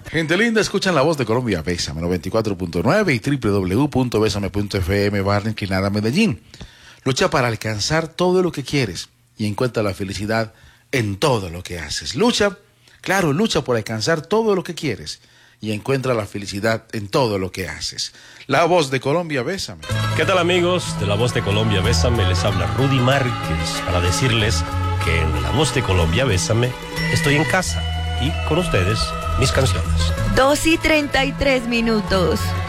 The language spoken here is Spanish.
Gente linda, escuchan La Voz de Colombia, Bésame 94.9 y www.besame.fm barra inclinada Medellín. Lucha para alcanzar todo lo que quieres y encuentra la felicidad en todo lo que haces. Lucha por alcanzar todo lo que quieres y encuentra la felicidad en todo lo que haces. La Voz de Colombia, Bésame. ¿Qué tal, amigos de La Voz de Colombia, Bésame? Les habla Rudy Márquez para decirles que en La Voz de Colombia, Bésame, estoy en casa y con ustedes mis canciones. 2:33.